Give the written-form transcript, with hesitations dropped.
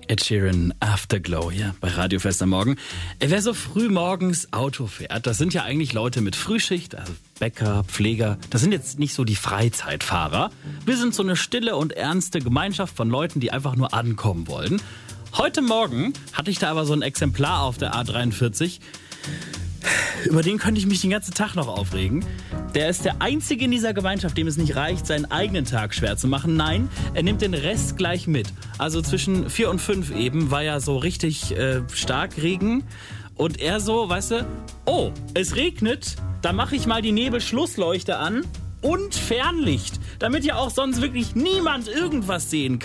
Ed Sheeran, Afterglow hier bei Radio Fest am Morgen. Wer so früh morgens Auto fährt, das sind ja eigentlich Leute mit Frühschicht, also Bäcker, Pfleger. Das sind jetzt nicht so die Freizeitfahrer. Wir sind so eine stille und ernste Gemeinschaft von Leuten, die einfach nur ankommen wollen. Heute Morgen hatte ich da aber so ein Exemplar auf der A43. Über den könnte ich mich den ganzen Tag noch aufregen. Der ist der Einzige in dieser Gemeinschaft, dem es nicht reicht, seinen eigenen Tag schwer zu machen. Nein, er nimmt den Rest gleich mit. Also zwischen 4 und 5 eben war ja so richtig stark Regen. Und er so, weißt du, oh, es regnet, da mache ich mal die Nebelschlussleuchte an und Fernlicht, damit ja auch sonst wirklich niemand irgendwas sehen kann.